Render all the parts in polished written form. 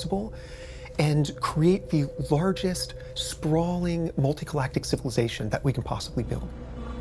possible and create the largest, sprawling, multi-galactic civilization that we can possibly build.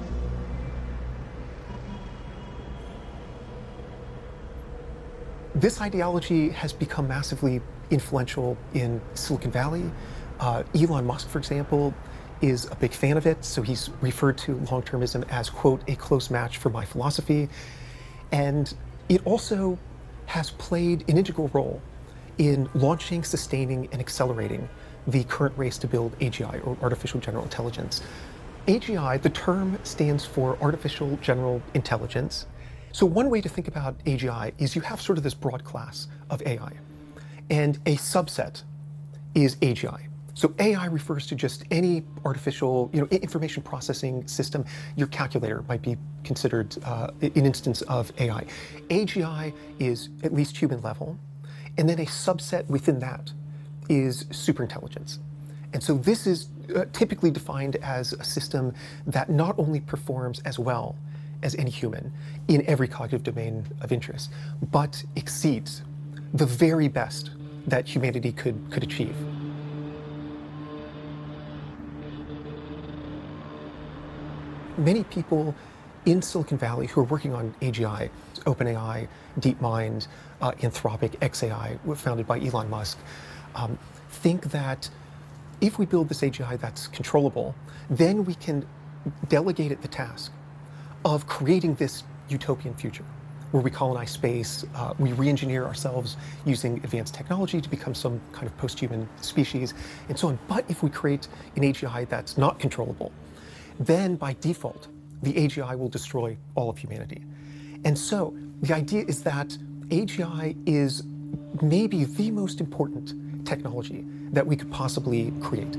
This ideology has become massively influential in Silicon Valley. Elon Musk, for example, is a big fan of it, so he's referred to long-termism as, quote, a close match for my philosophy. And it also has played an integral role in launching, sustaining, and accelerating the current race to build AGI, or artificial general intelligence. AGI, the term stands for artificial general intelligence. So one way to think about AGI is you have sort of this broad class of AI, and a subset is AGI. So AI refers to just any artificial, information processing system. Your calculator might be considered an instance of AI. AGI is at least human level, and then a subset within that is superintelligence. And so this is typically defined as a system that not only performs as well as any human in every cognitive domain of interest, but exceeds the very best that humanity could achieve. Many people in Silicon Valley who are working on AGI, OpenAI, DeepMind, Anthropic, xAI, founded by Elon Musk, think that if we build this AGI that's controllable, then we can delegate it the task of creating this utopian future where we colonize space, we re-engineer ourselves using advanced technology to become some kind of post-human species, and so on. But if we create an AGI that's not controllable, then by default, the AGI will destroy all of humanity. And so the idea is that AGI is maybe the most important technology that we could possibly create.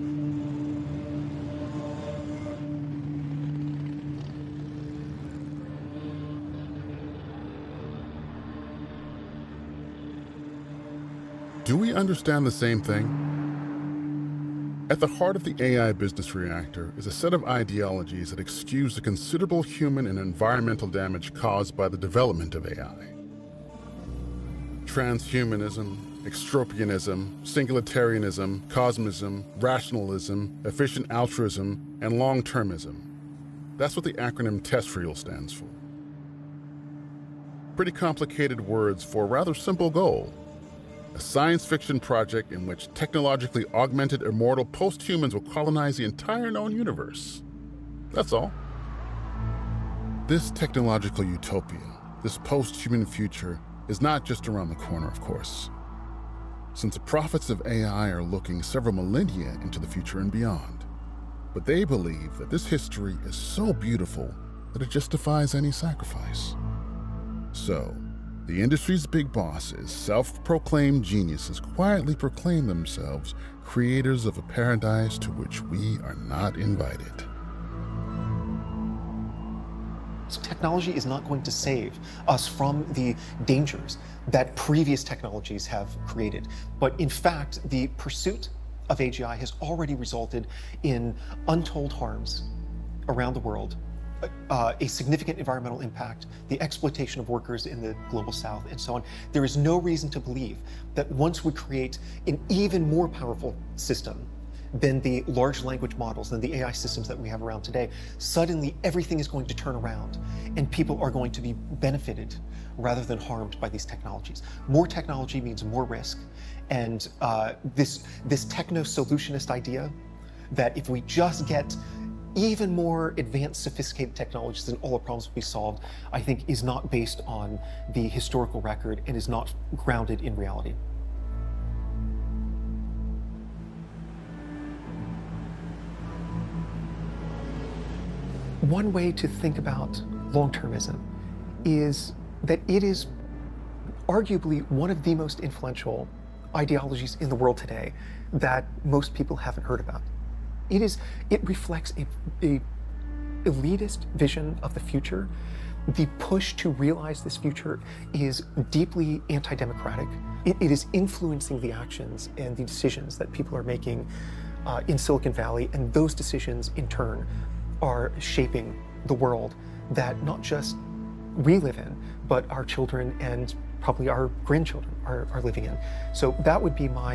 Do we understand the same thing? At the heart of the AI business reactor is a set of ideologies that excuse the considerable human and environmental damage caused by the development of AI. Transhumanism, extropianism, singularitarianism, cosmism, rationalism, efficient altruism, and long-termism. That's what the acronym TESREAL stands for. Pretty complicated words for a rather simple goal. A science fiction project in which technologically augmented immortal post-humans will colonize the entire known universe. That's all. This technological utopia, this post-human future, is not just around the corner, of course. Since the prophets of AI are looking several millennia into the future and beyond. But they believe that this history is so beautiful that it justifies any sacrifice. So, the industry's big bosses, self-proclaimed geniuses, quietly proclaim themselves creators of a paradise to which we are not invited. So technology is not going to save us from the dangers that previous technologies have created. But in fact, the pursuit of AGI has already resulted in untold harms around the world, a significant environmental impact, the exploitation of workers in the global south, and so on. There is no reason to believe that once we create an even more powerful system than the large language models, than the AI systems that we have around today, suddenly everything is going to turn around and people are going to be benefited rather than harmed by these technologies. More technology means more risk, and this techno-solutionist idea that if we just get even more advanced, sophisticated technologies, then all the problems will be solved, I think is not based on the historical record and is not grounded in reality. One way to think about long-termism is that it is arguably one of the most influential ideologies in the world today that most people haven't heard about. It reflects a elitist vision of the future. The push to realize this future is deeply anti-democratic. It is influencing the actions and the decisions that people are making in Silicon Valley, and those decisions in turn are shaping the world that not just we live in, but our children and probably our grandchildren are living in. So that would be my